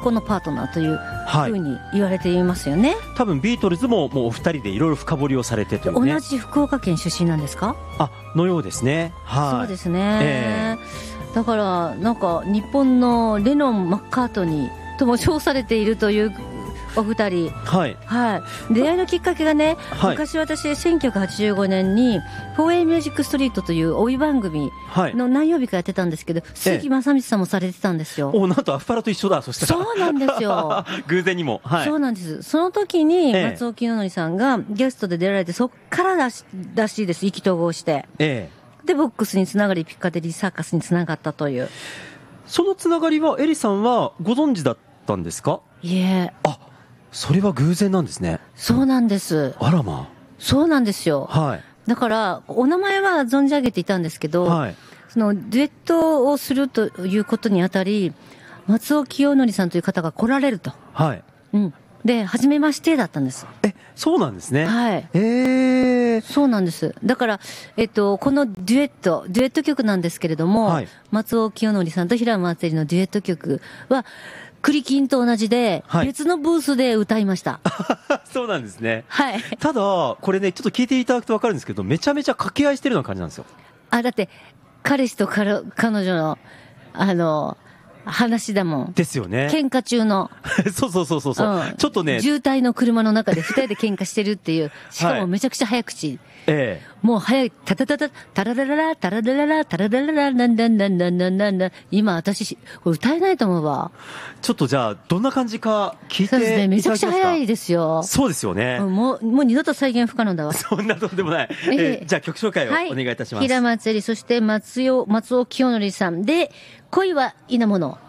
高のパートナーというふうに言われていますよね。 多分ビートルズももうお二人でいろいろ深掘りをされてというね。 同じ福岡県出身なんですか？ のようですね。 そうですね、だからなんか日本のレノン・マッカートニーとも称されているというお二人、出会いのきっかけがね、昔私1985年に 4A ミュージックストリートという帯番組の何曜日かやってたんですけど、鈴木雅道さんもされてたんですよ。 なんとアスパラと一緒だ。そしたらそうなんですよ偶然にも、 そうなんです。その時に松尾清則さんがゲストで出られて、そっかららしいです。意気投合して、でボックスにつながりピッカデリーサーカスにつながったという。 そのつながりはエリさんはご存知だったんですか？ いえ、 それは偶然なんですね。 そうなんです。 あらまあ。 そうなんですよ、だからお名前は存じ上げていたんですけど、そのデュエットをするということにあたり、松尾清則さんという方が来られると、で初めましてだったんです。 そうなんですね。 そうなんです。だから、このデュエット曲なんですけれども、松尾清則さんと平野祭のデュエット曲はクリキンと同じで、別のブースで歌いました。 そうなんですね。ただこれね、ちょっと聞いていただくと分かるんですけど、めちゃめちゃ掛け合いしてるような感じなんですよ。 だって彼氏と彼女の話だもん。 ですよね。 喧嘩中のそう、ちょっとね、 渋滞の車の中で二人で喧嘩してるっていう、しかもめちゃくちゃ早口、もう早い、タタタタタララララタララララタララララなんだんだんだんだんだんだん。今私これ歌えないと思うわ。 ちょっとじゃあどんな感じか聞いていただけますか？そうですね、 めちゃくちゃ早いですよ。 そうですよね。 もう二度と再現不可能だわ。 そんなとんでもない、じゃあ曲紹介をお願いいたします。 平松絵里、そして松尾清則さんで恋は稲物。